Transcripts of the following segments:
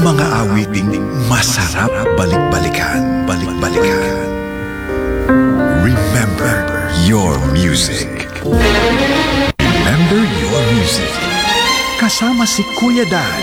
Mga awiting masarap balik-balikan. Balik-balikan. Remember your music. Remember your music. Kasama si Kuya Dan.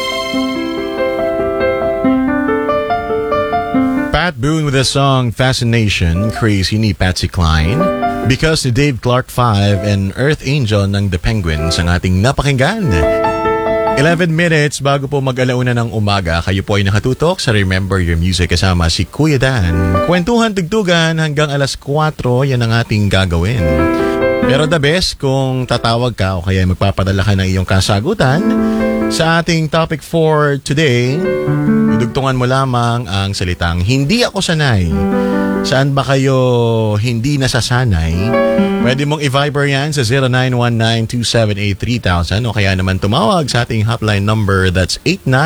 Pat Boone with the song Fascination, Crazy ni Patsy Cline. Because ni Dave Clark 5 and Earth Angel ng The Penguins ang ating napakinggan. 11 minutes bago po mag-alauna ng umaga, kayo po ay nakatutok sa Remember Your Music kasama si Kuya Dan. Kwentuhan, tugtugan hanggang alas 4, yan ang ating gagawin. Pero the best, kung tatawag ka o kaya magpapadala ka ng iyong kasagutan sa ating topic for today, idugtungan mo lamang ang salitang, hindi ako sanay. Saan ba kayo hindi nasasanay? Pwede mong i-Viber yan sa 0919-278-3000 o kaya naman tumawag sa ating hotline number, that's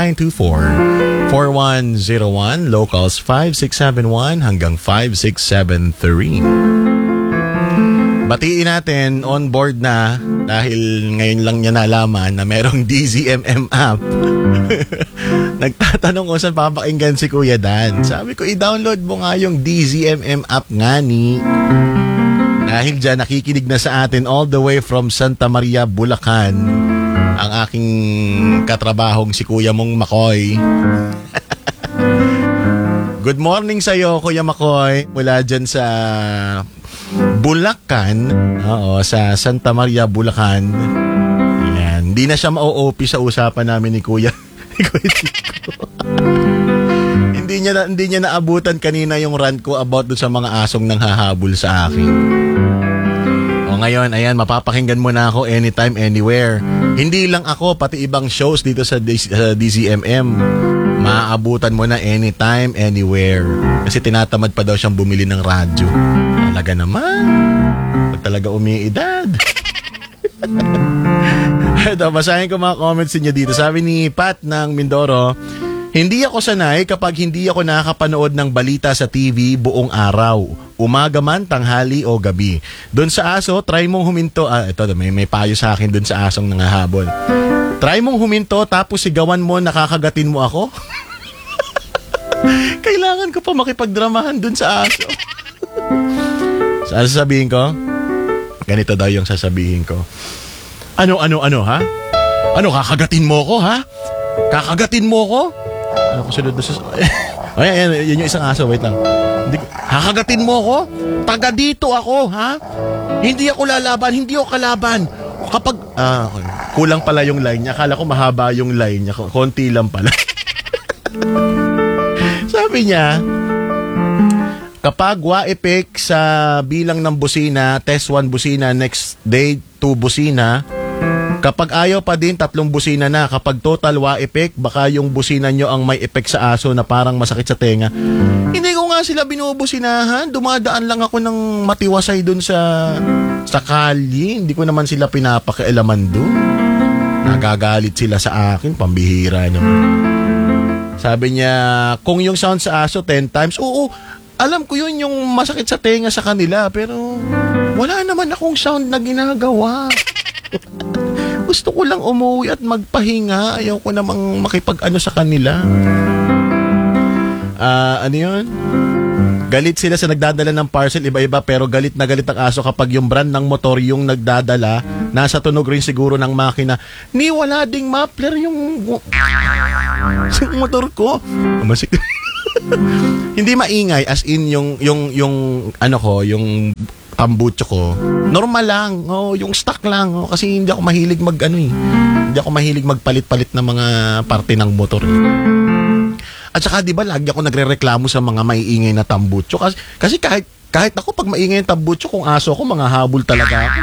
8924-4101, locals 5671 hanggang 5673. Batiin natin, on board na, dahil ngayon lang niya nalaman na merong DZMM app. Nagtatanong ko saan papakinggan si Kuya Dan. Sabi ko, i-download mo nga yung DZMM app nga ni. Dahil dyan, nakikinig na sa atin all the way from Santa Maria, Bulacan, ang aking katrabahong si Kuya mong Makoy. Good morning sa'yo, Kuya Makoy. Mula dyan sa Bulacan, sa Santa Maria, Bulacan. Ayan. Hindi na siya ma-OP sa usapan namin ni Kuya. Hindi niya naabutan kanina yung rant ko about do sa mga asong nang hahabol sa akin. O ngayon, ayan, mapapakinggan mo na ako anytime, anywhere. Hindi lang ako, pati ibang shows dito sa DZMM. Maaabutan mo na anytime, anywhere. Kasi tinatamad pa daw siyang bumili ng radyo. Talaga naman. Pag talaga umiidad. Ito, basahin ko mga comments niyo dito. Sabi ni Pat ng Mindoro, hindi ako sanay kapag hindi ako nakakapanood ng balita sa TV buong araw. Umaga man, tanghali o gabi. Doon sa aso, try mong huminto. Ito, may payo sa akin doon sa asong nangahabol. Try mong huminto tapos sigawan mo, nakakagatin mo ako. Kailangan ko pa makipagdramahan doon sa aso. Saan sasabihin ko? Ganito daw yung sasabihin ko. Ano, ha? Ano, kakagatin mo ko, ha? Kakagatin mo ko? Ano ko sunod na Ayan, yun yung isang aso, wait lang. Kakagatin mo ko? Taga dito ako, ha? Hindi ako lalaban, hindi ako kalaban. Kapag, okay. Kulang pala yung line niya. Akala ko mahaba yung line niya. Konti lang pala. Sabi niya, kapag wa-epic sa bilang ng busina, test 1 busina, next day 2 busina, kapag ayaw pa din, 3 busina na. Kapag total wa-epic, baka yung busina nyo ang may effect sa aso na parang masakit sa tenga. Hindi ko nga sila binubusinahan. Dumadaan lang ako ng matiwasay dun sa kalye. Hindi ko naman sila pinapakialaman dun. Nagagalit sila sa akin. Pambihira naman. Sabi niya, kung yung sound sa aso 10 times, oo, alam ko yun yung masakit sa tenga sa kanila, pero wala naman akong sound na ginagawa. Gusto ko lang umuwi at magpahinga. Ayaw ko namang makipag-ano sa kanila. Ano yun? Galit sila sa nagdadala ng parcel, iba-iba, pero galit na galit ang aso kapag yung brand ng motor yung nagdadala, nasa tunog rin siguro ng makina. Ni wala ding muffler yung motor ko. Hindi maingay, as in yung ano ko, yung tambucho ko. Normal lang, yung stock lang, kasi hindi ako mahilig hindi ako mahilig magpalit-palit ng mga parte ng motor. At saka 'di ba, lagi ako nagrereklamo sa mga maiingay na tambucho kasi kahit ako pag maingay yung tambucho, kung aso ko, mga habol talaga ako.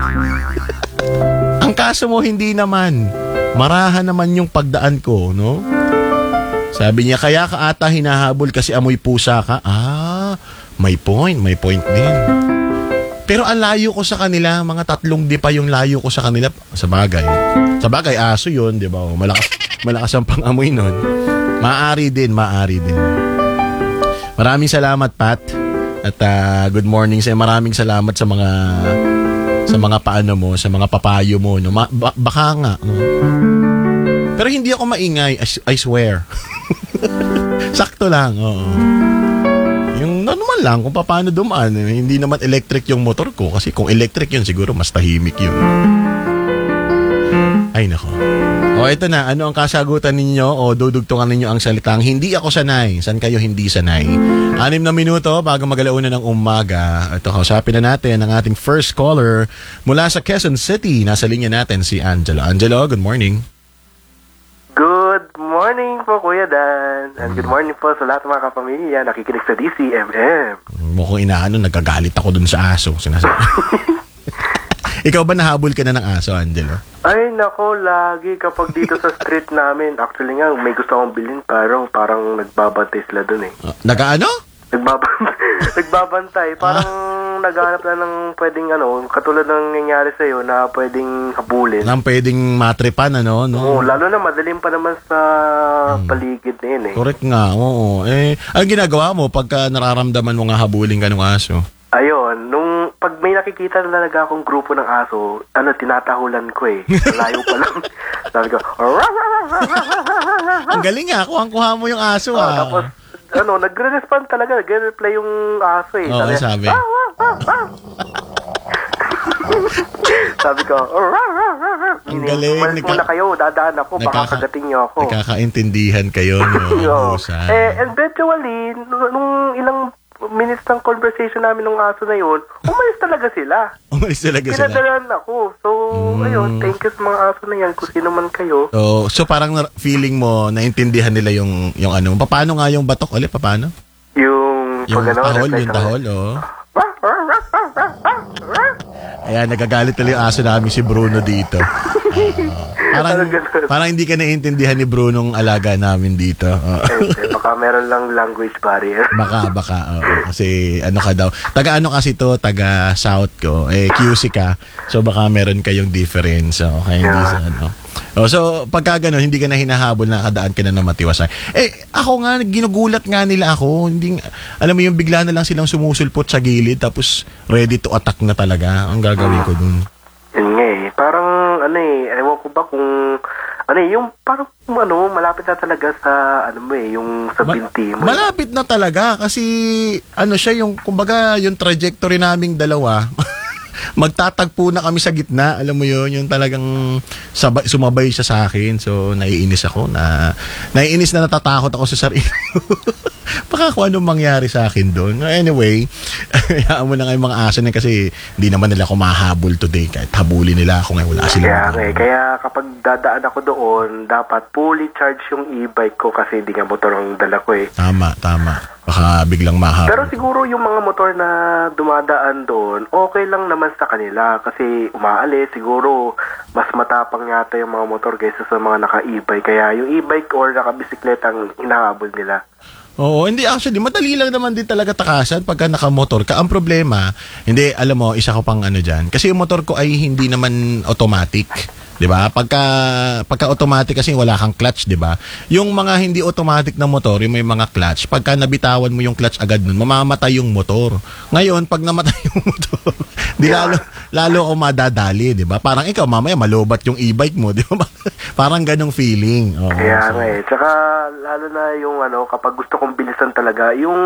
Ang kaso mo, hindi naman. Marahan naman yung pagdaan ko, no? Sabi niya, kaya ka ata hinahabol kasi amoy pusa ka. May point din. Pero ang layo ko sa kanila, mga 3 di pa yung layo ko sa kanila. Sa bagay, aso yun, di ba? Malakas ang pang-amoy nun. Maaari din. Maraming salamat, Pat. At good morning sa'yo. Maraming salamat sa mga paano mo, sa mga papayo mo. No? Baka nga. No? Pero hindi ako maingay, I swear. Sakto lang, oo. Yung normal lang kung paano dumaan. Hindi naman electric yung motor ko. Kasi kung electric yun, siguro mas tahimik yun. Ay, nako. O, ito na. Ano ang kasagutan ninyo o dudugtungan ninyo ang salitang hindi ako sanay? San kayo hindi sanay? 6 na minuto bago magalauna ng umaga. Ito, kausapin na natin ang ating first caller mula sa Quezon City. Nasa linya natin si Angelo. Angelo, good morning. Good morning po, Kuya Dan. And good morning po sa lahat ng mga kapamilya nakikinig sa DCMM. Mukhang inaano, nagagalit ako dun sa aso. Sinasabi. Ikaw ba nahabol ka na ng aso, Angelo? Ay, nako, lagi kapag dito sa street namin. Actually nga, may gusto akong bilhin, parang nagbabantay sila dun eh. Nagaano? Nagbabantay. Parang naghanap na ng pwedeng katulad ng nangyari sa'yo na pwedeng habulin. Nang pwedeng matripan, ano? No? Oo, lalo na madaling pa naman sa paligid na yun eh. Correct nga, oo. Ang ginagawa mo pagka nararamdaman mo nga habulin ka ng aso? Ayun, pag may nakikita na talaga akong grupo ng aso, tinatahulan ko eh. Layo pa lang. Sabi ko, ang galing nga, kuhang-kuha mo yung aso tapos, nagre-respond talaga, nagre-reply yung aso eh. Oo, sabi. Sabi ko, ang galing. Umalis muna kayo, dadaan ako, baka kagating niyo ako. Nagkakaintindihan kayo, no? Eventually, nung ilang minutes ng conversation namin ng aso na yun, umalis talaga sila. Pinadalan ako. So, ayun, thank you sa mga aso na yan, kung sino man kayo. So parang feeling mo, naintindihan nila yung ano. Paano nga yung batok ulit? Paano? Yung tahol, oh. Ayan, nagagalit na yung aso namin si Bruno dito. Parang hindi ka naiintindihan ni Bruno ang alaga namin dito. Baka meron lang language barrier. Baka. Kasi ano ka daw. Taga-ano kasi to, taga-south ko. QC ka. So baka meron kayong difference. Okay, hindi sa ano. So pagka gano'n, hindi ka na hinahabol, nakadaan ka na ng matiwasay. Ako nga, ginugulat nga nila ako. Hindi, alam mo yung bigla na lang silang sumusulpot sa gilid tapos ready to attack na talaga. Ang gagawin ko dun. Yun nga eh. Parang, ewan ko ba kung, yung parang, malapit na talaga sa, yung sa binti mo. Malapit na talaga kasi, siya yung, kumbaga, yung trajectory naming dalawa, magtatagpo na kami sa gitna. Alam mo yun, yung talagang sumabay siya sa akin. So, naiinis ako naiinis na natatakot ako sa sarili. Baka kung anong mangyari sa akin doon. Anyway, hayaan mo na nga yung mga aso na kasi hindi naman nila ako mahabol today. Kahit habulin nila ako ngayon, wala sila. Kaya kapag dadaan ako doon, dapat fully charge yung e-bike ko kasi hindi nga motor ang dala ko eh. Tama. Baka biglang mahabol. Pero siguro yung mga motor na dumadaan doon, okay lang naman sa kanila kasi umaalis. Siguro mas matapang yata yung mga motor kaysa sa mga naka-e-bike. Kaya yung e-bike or naka-bisikleta ang hinahabol nila. Oo, hindi actually, madali lang naman din talaga takasan pagka nakamotor ka. Ang problema, hindi, alam mo, isa ko pang dyan. Kasi yung motor ko ay hindi naman automatic. 'Di ba? Pagka automatic kasi wala kang clutch, 'di ba? Yung mga hindi automatic na motor, yung may mga clutch, pagka nabitawan mo yung clutch agad nun, mamamatay yung motor. Ngayon, pag namatay yung motor, di lalo ako madadali, 'di ba? Parang ikaw mamaya malobat yung e-bike mo, 'di ba? Parang ganong feeling. Kaya tsaka lalo na yung kapag gusto kong bilisan talaga, yung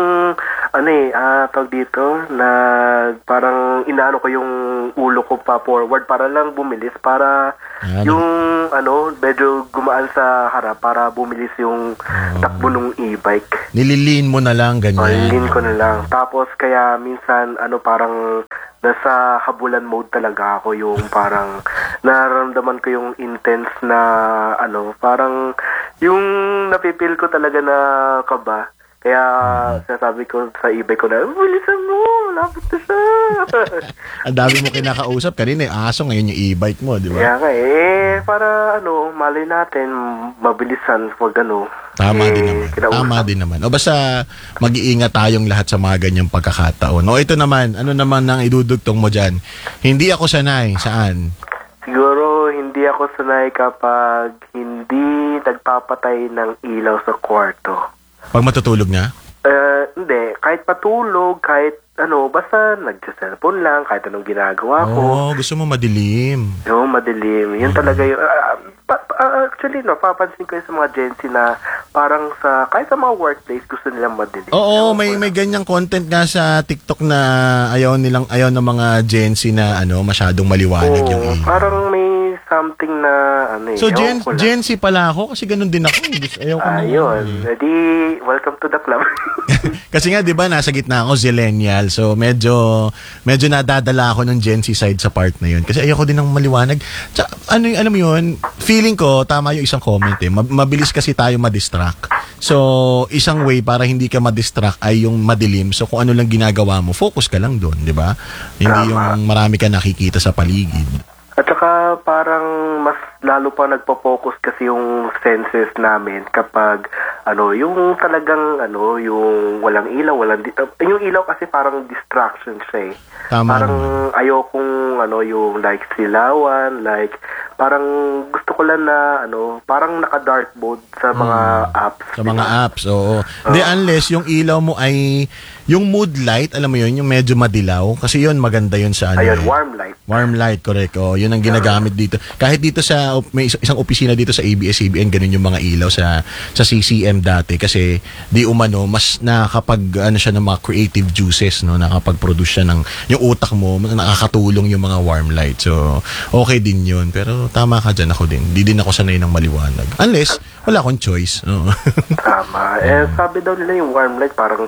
tawag dito na parang inaano ko yung ulo ko pa forward para lang bumilis para yung medyo gumaan sa harap para bumilis yung takbo ng e-bike. Nililin mo na lang ganyan. Nililin ko na lang. Tapos kaya minsan parang nasa habulan mode talaga ako, yung parang nararamdaman ko yung intense na parang yung napipil ko talaga na kaba. Kaya sasabi ko sa e-bike ko na, bilisan mo, lapit na siya. Ang dami mo kinakausap kanina, aso ngayon yung e-bike mo, di ba? Kaya nga para malay natin, mabilisan, wag Tama din naman. O basta mag-iingat tayong lahat sa mga ganyang pagkakataon. O ito naman, ano naman ang idudugtong mo dyan? Hindi ako sanay. Saan? Siguro hindi ako sanay kapag hindi nagpapatay ng ilaw sa kwarto. Pag matutulog na? Hindi. Kahit patulog, kahit basta nag-cellphone lang, kahit anong ginagawa ko. Gusto mo madilim. Oo, madilim. Yun talaga yung... Actually, no, papansin ko yun sa mga Gen Z na parang kahit sa mga workplace, gusto nilang madilim. Oo, may ganyang content nga sa TikTok na ayaw ng mga Gen Z na masyadong maliwanag yung Oo, parang may something na So ewan ko lang. Gen Z pala ako kasi ganun din ako. Ayaw ko na. Ayun. Edi, welcome to the club. Kasi nga 'di ba nasa gitna ako zillennial. So medyo nadadala ako ng Gen Z side sa part na 'yun. Kasi ayoko din ng maliwanag. Tsaka, alam mo 'yun, feeling ko tama yung isang comment eh. Mabilis kasi tayo ma-distract. So isang way para hindi ka ma-distract ay yung madilim. So kung ano lang ginagawa mo, focus ka lang doon, 'di ba? Hindi yung marami ka nakikita sa paligid. At saka parang mas lalo pa nagpo-focus kasi yung senses namin kapag yung talagang yung walang ilaw, yung ilaw kasi parang distraction siya eh. Tama. Parang ayokong yung like silawan, like parang gusto ko lang na parang naka-dark mode sa mga apps. Sa mga apps, oo. Hindi, unless yung ilaw mo ay yung mood light, alam mo yun, yung medyo madilaw. Kasi yun, maganda yun sa Ayun, warm light. Warm light, correct. Oh, yun ang ginagamit dito. Kahit dito may isang opisina dito sa ABS-CBN, ganun yung mga ilaw sa CCM dati. Kasi di umano, mas nakakapag, siya ng mga creative juices, no? Nakakapag-produce siya ng, yung utak mo, nakakatulong yung mga warm light. So, okay din yun. Pero tama ka dyan, ako din. Di din ako sanay ng maliwanag. Unless, wala akong choice. No? Tama. Sabi daw nila yung warm light, parang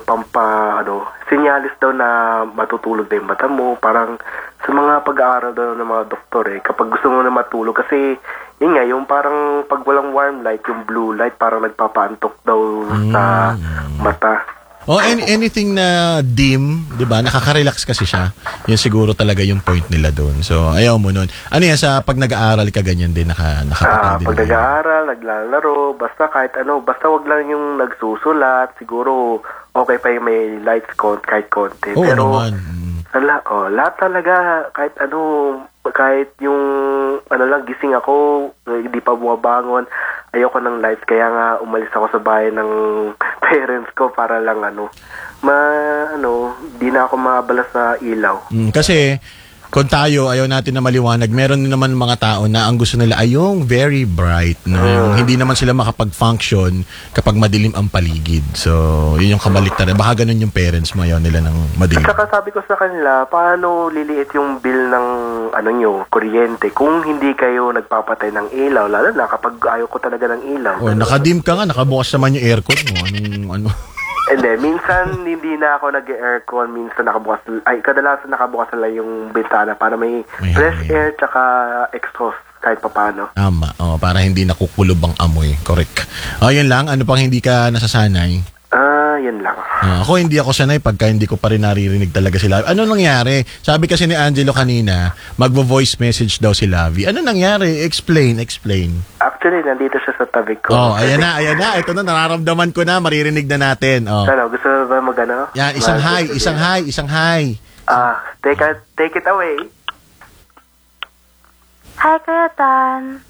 sinyalis daw na matutulog na yung mata mo. Parang sa mga pag-aaral daw ng mga doktor kapag gusto mo na matulog. Kasi yun nga, yung parang pag walang warm light, yung blue light, parang nagpapaantok daw sa mata. Anything na dim, 'di ba? Nakaka-relax kasi siya. Yun siguro talaga yung point nila doon. So, ayaw mo noon. Ano yan sa pag nag-aaral ka ganyan din nakapatay din. Pag nag-aaral, naglalaro, basta kahit basta wag lang yung nagsusulat, siguro okay pa yung may lights kahit konti. Oo, pero naman. lahat talaga kahit yung lang gising ako, hindi pa bumabangon, ayoko ng lights, kaya nga umalis ako sa bahay ng parents ko para lang di na ako maabala sa ilaw. Kasi kung tayo ayaw natin na maliwanag, meron din naman mga tao na ang gusto nila ay yung very bright, no? Yung hindi naman sila makapag-function kapag madilim ang paligid. So, yun yung kabaliktaran. Baka ganun yung parents mo, ayaw nila ng madilim. At saka sabi ko sa kanila, paano liliit yung bill ng kuryente kung hindi kayo nagpapatay ng ilaw, lalo na kapag ayaw ko talaga ng ilaw. Nakadim ka nga, nakabukas naman yung aircon mo. Ano? Hindi, minsan hindi na ako nag-aircon, minsan kadalasan nakabukas na lang yung bintana para may fresh air tsaka exhaust kahit papano. Tama, para hindi nakukulob ang amoy, correct. Yun lang, ano pang hindi ka nasasanay? Yan lang. Ako hindi ako sanay pagka hindi ko pa rin naririnig talaga si Lavi. Ano nangyari? Sabi kasi ni Angelo kanina, magvo-voice message daw si Lavi. Ano nangyari? Explain. Actually, nandito siya sa tabi ko. Ayan na. Ito na, nararamdaman ko na, maririnig na natin. Gusto ba Yan, isang hi. Take it away. Hi, Kuya Dan.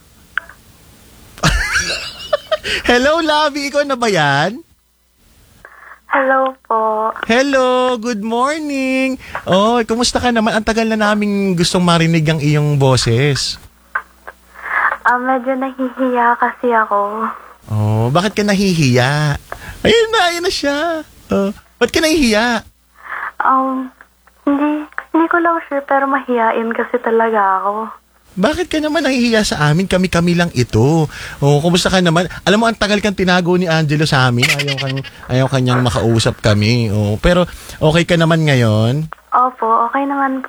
Hello, Lavi. Ikaw na ba yan? Hello po. Hello, good morning. Kumusta ka naman? Ang tagal na naming gustong marinig ang iyong boses. Medyo nahihiya kasi ako. Bakit ka nahihiya? Ayun na siya. Ba't ka nahihiya? Hindi ko lang sure pero mahiyain kasi talaga ako. Bakit ka naman nahihiya sa amin? Kami lang ito. Kumusta ka naman? Alam mo, ang tagal kang tinago ni Angelo sa amin. Ayaw kanyang makausap kami. Pero okay ka naman ngayon? Opo, okay naman